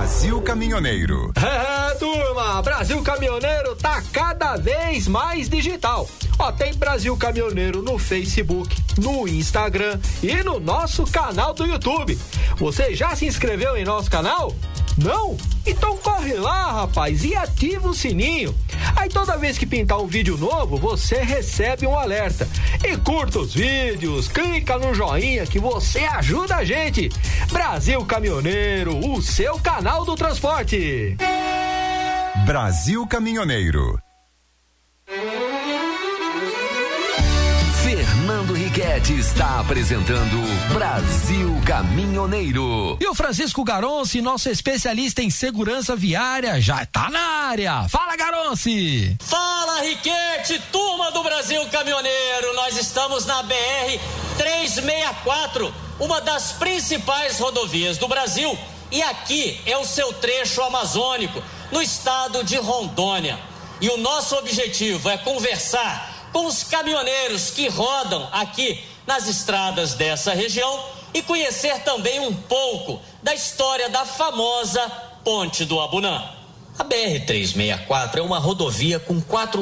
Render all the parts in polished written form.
Brasil Caminhoneiro. Turma, Brasil Caminhoneiro tá cada vez mais digital. Ó, tem Brasil Caminhoneiro no Facebook, no Instagram e no nosso canal do YouTube. Você já se inscreveu em nosso canal? Não? Então corre lá, rapaz, e ativa o sininho. Aí toda vez que pintar um vídeo novo, você recebe um alerta. E curta os vídeos, clica no joinha que você ajuda a gente. Brasil Caminhoneiro, o seu canal do transporte. Brasil Caminhoneiro. Fernando Riquetti está apresentando Brasil Caminhoneiro. E o Francisco Garonci, nosso especialista em segurança viária, já está na área. Fala, Garonci! Fala, Riquetti, turma do Brasil Caminhoneiro. Nós estamos na BR-364, uma das principais rodovias do Brasil. E aqui é o seu trecho amazônico, no estado de Rondônia. E o nosso objetivo é conversar com os caminhoneiros que rodam aqui nas estradas dessa região e conhecer também um pouco da história da famosa Ponte do Abunã. A BR-364 é uma rodovia com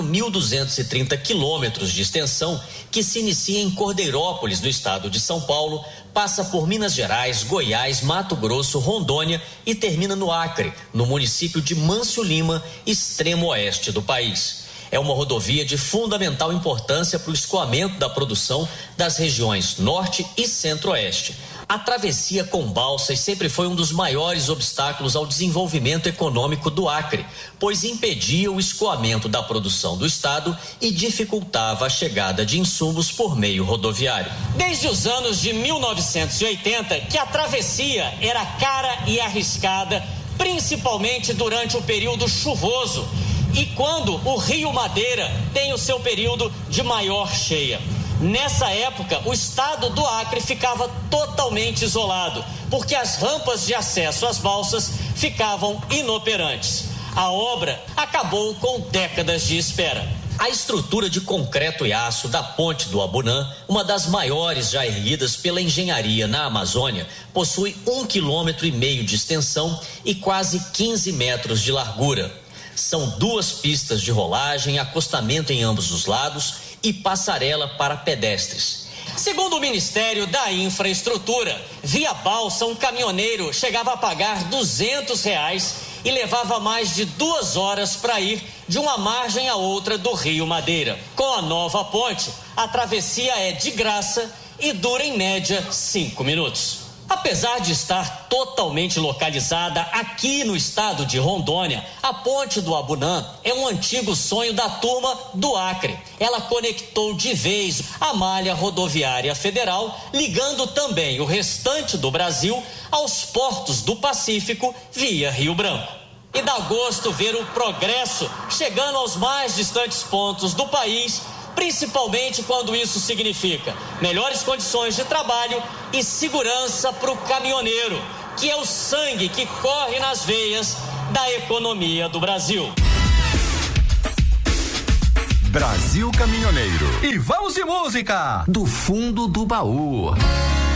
4.230 quilômetros de extensão que se inicia em Cordeirópolis, no estado de São Paulo, passa por Minas Gerais, Goiás, Mato Grosso, Rondônia e termina no Acre, no município de Mâncio Lima, extremo oeste do país. É uma rodovia de fundamental importância para o escoamento da produção das regiões Norte e Centro-Oeste. A travessia com balsas sempre foi um dos maiores obstáculos ao desenvolvimento econômico do Acre, pois impedia o escoamento da produção do estado e dificultava a chegada de insumos por meio rodoviário. Desde os anos de 1980, que a travessia era cara e arriscada, principalmente durante o período chuvoso e quando o Rio Madeira tem o seu período de maior cheia. Nessa época, o estado do Acre ficava totalmente isolado, porque as rampas de acesso às balsas ficavam inoperantes. A obra acabou com décadas de espera. A estrutura de concreto e aço da Ponte do Abunã, uma das maiores já erguidas pela engenharia na Amazônia, possui 1,5 km de extensão e quase 15 metros de largura. São 2 pistas de rolagem, acostamento em ambos os lados e passarela para pedestres. Segundo o Ministério da Infraestrutura, via balsa, um caminhoneiro chegava a pagar R$200 e levava mais de 2 horas para ir de uma margem a outra do Rio Madeira. Com a nova ponte, a travessia é de graça e dura em média 5 minutos. Apesar de estar totalmente localizada aqui no estado de Rondônia, a Ponte do Abunã é um antigo sonho da turma do Acre. Ela conectou de vez a malha rodoviária federal, ligando também o restante do Brasil aos portos do Pacífico via Rio Branco. E dá gosto ver o progresso chegando aos mais distantes pontos do país, principalmente quando isso significa melhores condições de trabalho e segurança para o caminhoneiro, que é o sangue que corre nas veias da economia do Brasil. Brasil Caminhoneiro. E vamos de música! Do fundo do baú.